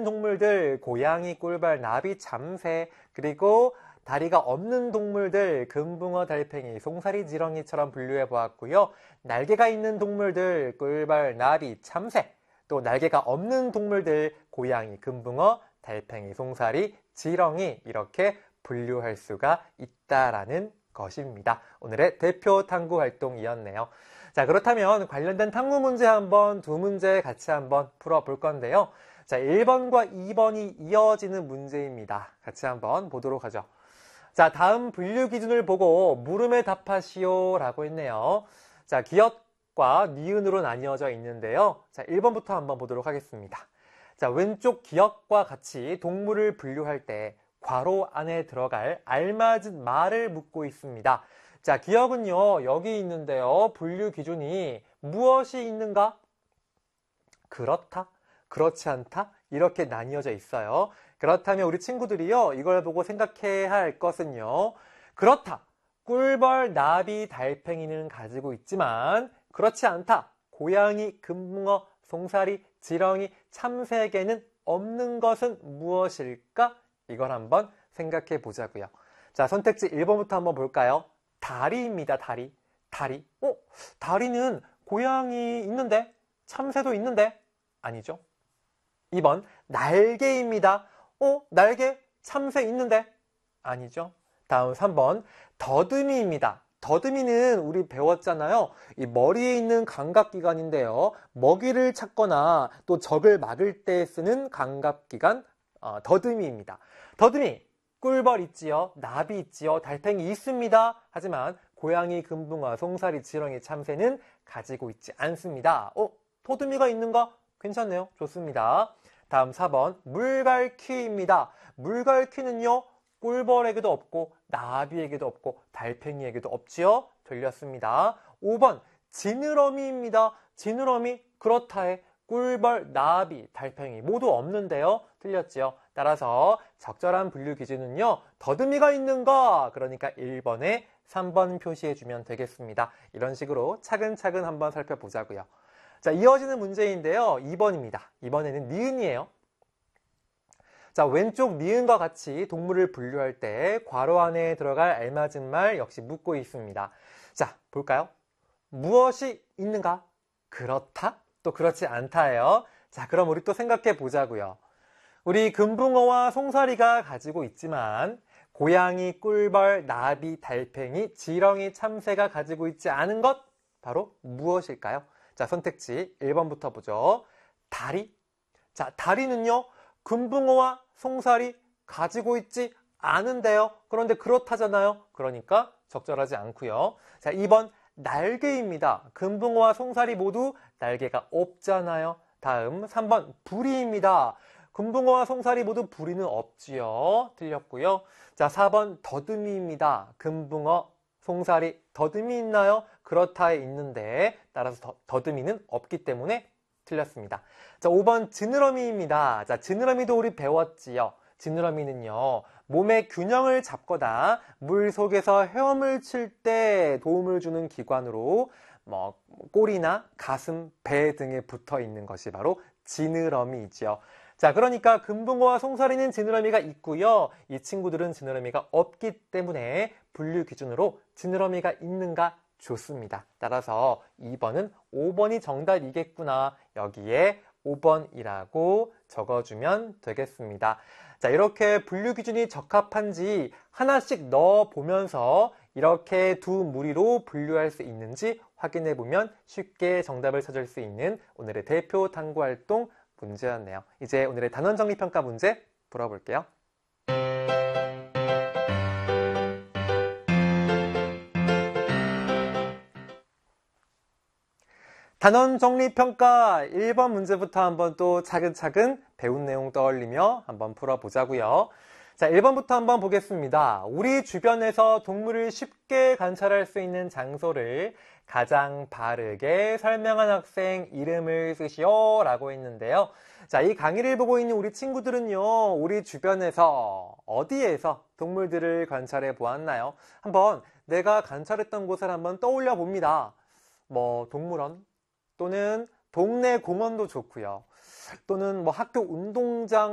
동물들 고양이, 꿀벌, 나비, 참새, 그리고 다리가 없는 동물들 금붕어, 달팽이, 송사리, 지렁이처럼 분류해 보았고요. 날개가 있는 동물들 꿀벌, 나비, 참새, 또 날개가 없는 동물들 고양이, 금붕어, 달팽이, 송사리, 지렁이 이렇게 분류할 수가 있다라는 것입니다. 오늘의 대표 탐구 활동이었네요. 자, 그렇다면 관련된 탐구 문제 두 문제 같이 한번 풀어볼 건데요. 자, 1번과 2번이 이어지는 문제입니다. 같이 한번 보도록 하죠. 자, 다음 분류 기준을 보고 물음에 답하시오 라고 했네요. 자, 기역과 니은으로 나뉘어져 있는데요. 자, 1번부터 한번 보도록 하겠습니다. 자, 왼쪽 기역과 같이 동물을 분류할 때 괄호 안에 들어갈 알맞은 말을 묻고 있습니다. 자, 기역은요, 여기 있는데요. 분류 기준이 무엇이 있는가? 그렇다, 그렇지 않다, 이렇게 나뉘어져 있어요. 그렇다면 우리 친구들이요, 이걸 보고 생각해야 할 것은요, 그렇다, 꿀벌, 나비, 달팽이는 가지고 있지만 그렇지 않다, 고양이, 금붕어, 송사리, 지렁이, 참새에게는 없는 것은 무엇일까? 이걸 한번 생각해 보자고요. 자, 선택지 1번부터 한번 볼까요? 다리입니다. 다리. 다리는 고양이 있는데? 참새도 있는데? 아니죠. 2번 날개입니다. 날개? 참새 있는데? 아니죠. 다음 3번 더듬이입니다. 더듬이는 우리 배웠잖아요. 이 머리에 있는 감각기관인데요. 먹이를 찾거나 또 적을 막을 때 쓰는 감각기관 더듬이입니다. 더듬이, 꿀벌 있지요, 나비 있지요, 달팽이 있습니다. 하지만 고양이, 금붕어, 송사리, 지렁이, 참새는 가지고 있지 않습니다. 더듬이가 있는가? 괜찮네요. 좋습니다. 다음 4번 물갈퀴입니다. 물갈퀴는요, 꿀벌에게도 없고 나비에게도 없고 달팽이에게도 없지요. 틀렸습니다. 5번 지느러미입니다. 지느러미 그렇다에 꿀벌, 나비, 달팽이 모두 없는데요. 틀렸지요. 따라서 적절한 분류 기준은요, 더듬이가 있는가? 그러니까 1번에 3번 표시해주면 되겠습니다. 이런 식으로 차근차근 한번 살펴보자고요. 자, 이어지는 문제인데요. 2번입니다. 이번에는 니은이에요. 자, 왼쪽 니은과 같이 동물을 분류할 때 괄호 안에 들어갈 알맞은 말 역시 묻고 있습니다. 자, 볼까요? 무엇이 있는가? 그렇다? 또 그렇지 않다예요. 자, 그럼 우리 또 생각해 보자고요. 우리 금붕어와 송사리가 가지고 있지만 고양이, 꿀벌, 나비, 달팽이, 지렁이, 참새가 가지고 있지 않은 것 바로 무엇일까요? 자, 선택지 1번부터 보죠. 다리. 자, 다리는요, 금붕어와 송사리 가지고 있지 않은데요. 그런데 그렇다잖아요. 그러니까 적절하지 않고요. 자, 2번 날개입니다. 금붕어와 송사리 모두 날개가 없잖아요. 다음 3번 부리입니다. 금붕어와 송사리 모두 부리는 없지요. 틀렸고요. 자, 4번 더듬이입니다. 금붕어, 송사리, 더듬이 있나요? 그렇다에 있는데 따라서 더듬이는 없기 때문에 틀렸습니다. 자, 5번 지느러미입니다. 자, 지느러미도 우리 배웠지요. 지느러미는요, 몸의 균형을 잡거나 물 속에서 헤엄을 칠 때 도움을 주는 기관으로 꼬리나 가슴, 배 등에 붙어 있는 것이 바로 지느러미이죠. 자, 그러니까 금붕어와 송사리는 지느러미가 있고요. 이 친구들은 지느러미가 없기 때문에 분류 기준으로 지느러미가 있는가 좋습니다. 따라서 2번은 5번이 정답이겠구나. 여기에 5번이라고 적어주면 되겠습니다. 자, 이렇게 분류 기준이 적합한지 하나씩 넣어보면서 이렇게 두 무리로 분류할 수 있는지 확인해보면 쉽게 정답을 찾을 수 있는 오늘의 대표 탐구 활동 문제였네요. 이제 오늘의 단원 정리 평가 문제 풀어볼게요. 단원 정리 평가 1번 문제부터 한번 또 차근차근 배운 내용 떠올리며 한번 풀어보자고요. 자, 1번부터 한번 보겠습니다. 우리 주변에서 동물을 쉽게 관찰할 수 있는 장소를 가장 바르게 설명한 학생 이름을 쓰시오 라고 했는데요. 자, 이 강의를 보고 있는 우리 친구들은요, 우리 주변에서 어디에서 동물들을 관찰해 보았나요? 한번 내가 관찰했던 곳을 한번 떠올려 봅니다. 동물원 또는 동네 공원도 좋고요. 또는 학교 운동장